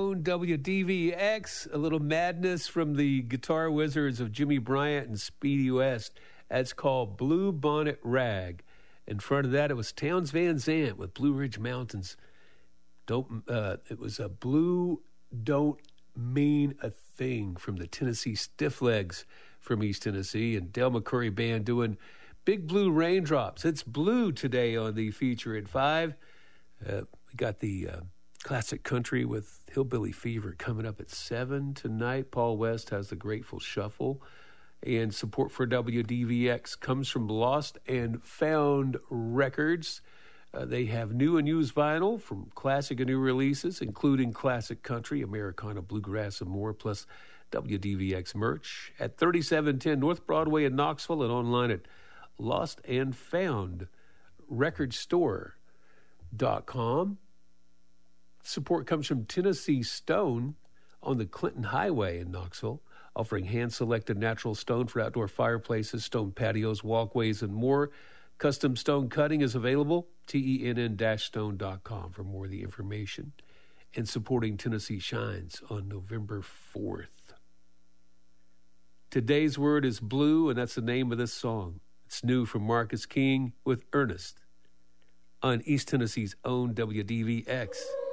own WDVX. A little madness from the guitar wizards of Jimmy Bryant and Speedy West. That's called Blue Bonnet Rag. In front of that, it was Townes Van Zandt with Blue Ridge Mountains. It was a Blue Don't Mean a Thing from the Tennessee Stifflegs from East Tennessee, and Del McCoury Band doing Big Blue Raindrops. It's blue today on the feature at 5. We got the classic country with Hillbilly Fever coming up at 7 tonight. Paul West has the Grateful Shuffle. And support for WDVX comes from Lost and Found Records. They have new and used vinyl from classic and new releases, including classic country, Americana, bluegrass, and more, plus WDVX merch at 3710 North Broadway in Knoxville and online at lostandfoundrecordstore.com. Support comes from Tennessee Stone on the Clinton Highway in Knoxville, offering hand-selected natural stone for outdoor fireplaces, stone patios, walkways, and more. Custom stone cutting is available, tenn-stone.com for more of the information. And supporting Tennessee Shines on November 4th. Today's word is blue, and that's the name of this song. It's new from Marcus King with Ernest on East Tennessee's own WDVX.